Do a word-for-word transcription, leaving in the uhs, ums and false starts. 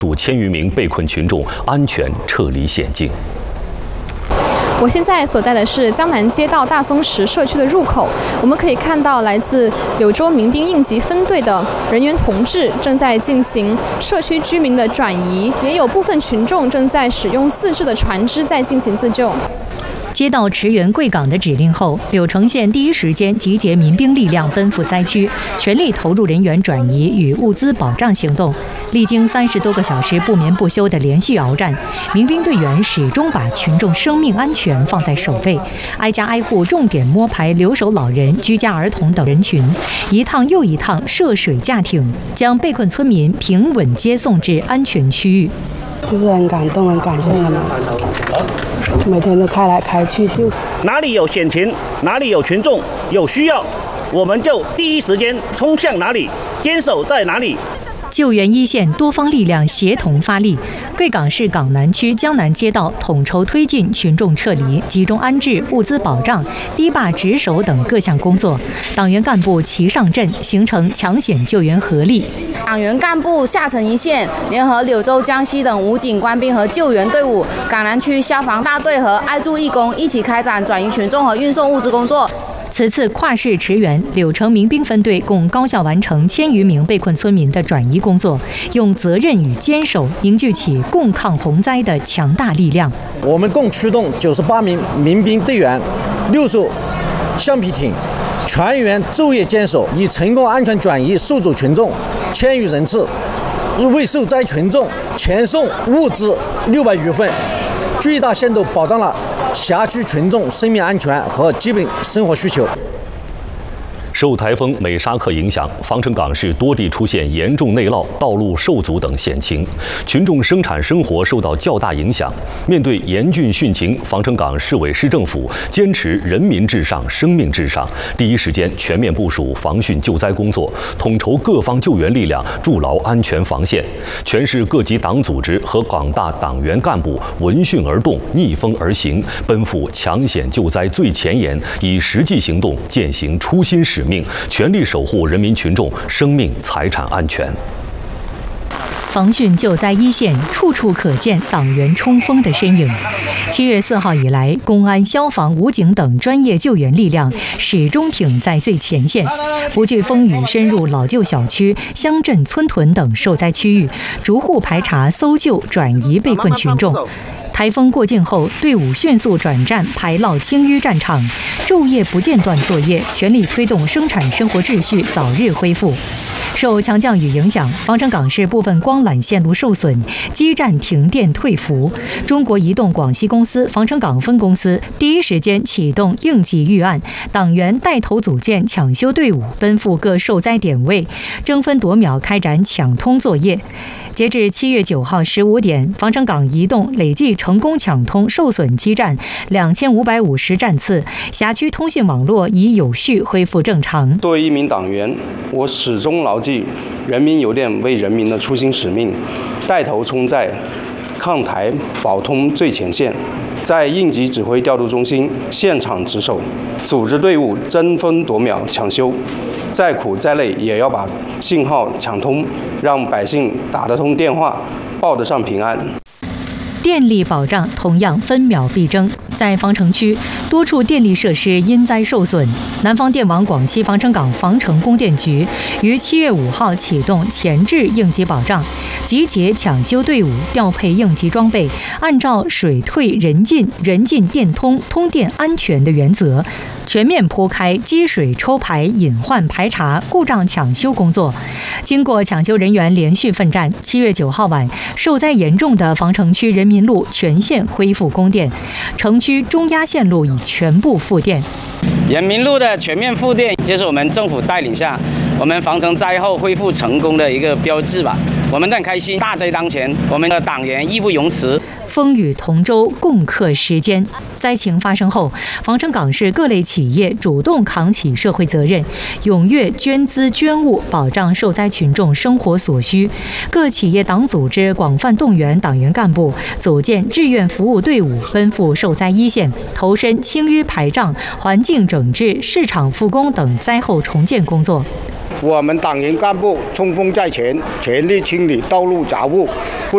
数千余名被困群众安全撤离险境。 我现在所在的是江南街道大松石社区的入口，我们可以看到来自柳州民兵应急分队的人员同志正在进行社区居民的转移，也有部分群众正在使用自制的船只在进行自救。 接到驰援贵港的指令后，柳城县第一时间集结民兵力量奔赴灾区，全力投入人员转移与物资保障行动。历经三十多个小时不眠不休的连续鏖战，民兵队员始终把群众生命安全放在首位，挨家挨户重点摸排留守老人、居家儿童等人群，一趟又一趟涉水架艇，将被困村民平稳接送至安全区域。 就是很感动，很感谢他们，每天都开来开去，就哪里有险情，哪里有群众有需要，我们就第一时间冲向哪里，坚守在哪里。 救援一线多方力量协同发力，贵港市港南区江南街道统筹推进群众撤离、集中安置、物资保障、堤坝值守等各项工作。党员干部齐上阵，形成抢险救援合力。 党员干部下沉一线，联合柳州、江西等武警官兵和救援队伍，港南区消防大队和爱助义工一起开展转移群众和运送物资工作。 此次跨市驰援，柳城民兵分队共高效完成千余名被困村民的转移工作，用责任与坚守凝聚起共抗洪灾的强大力量。 我们共出动九十八名民兵队员，六艘橡皮艇，全员昼夜坚守，已成功安全转移受阻群众千余人次，为受灾群众前送物资六百余份，最大限度保障了辖区群众生命安全和基本生活需求。 受台风美沙克影响，防城港市多地出现严重内涝、道路受阻等险情，群众生产生活受到较大影响。面对严峻汛情，防城港市委市政府坚持人民至上、生命至上，第一时间全面部署防汛救灾工作，统筹各方救援力量，筑牢安全防线。全市各级党组织和广大党员干部闻讯而动、逆风而行，奔赴抢险救灾最前沿，以实际行动践行初心使命。全力守护人民群众生命财产安全。 防汛救灾一线，处处可见党员冲锋的身影。七月四号以来，公安、消防、武警等专业救援力量始终挺在最前线，不惧风雨，深入老旧小区、乡镇、村屯等受灾区域，逐户排查、搜救、转移被困群众。台风过境后，队伍迅速转战排涝清淤战场，昼夜不间断作业，全力推动生产生活秩序早日恢复。受强降雨影响，防城港市部分光缆线路受损，基站停电退服。中国移动广西公司防城港分公司第一时间启动应急预案，党员带头组建抢修队伍，奔赴各受灾点位，争分夺秒开展抢通作业。截至七月九号十五点，防城港移动累计成功抢通受损基站两千五百五十站次，辖区通信网络已有序恢复正常。 作为一名党员，我始终牢记人民邮电为人民的初心使命，带头冲在抗台保通最前线，在应急指挥调度中心现场值守，组织队伍争分夺秒抢修，再苦再累也要把信号抢通，让百姓打得通电话，报得上平安。 电力保障同样分秒必争，在防城区多处电力设施因灾受损。南方电网广西防城港防城供电局于七月五号启动前置应急保障，集结抢修队伍，调配应急装备，按照水退人进、人进电通、通电安全的原则，全面铺开积水抽排、隐患排查、故障抢修工作。经过抢修人员连续奋战，七月九号晚，受灾严重的防城区人民路全线恢复供电，城区中压线路已全部复电。 人民路的全面复电，就是我们政府带领下，我们防城灾后恢复成功的一个标志吧。我们都很开心，大灾当前，我们的党员义不容辞。 风雨同舟，共克时艰。灾情发生后，防城港市各类企业主动扛起社会责任，踊跃捐资捐物，保障受灾群众生活所需。各企业党组织广泛动员党员干部，组建志愿服务队伍，奔赴受灾一线，投身清淤排障、环境整治、市场复工等灾后重建工作。 我们党员干部冲锋在前，全力清理道路杂物，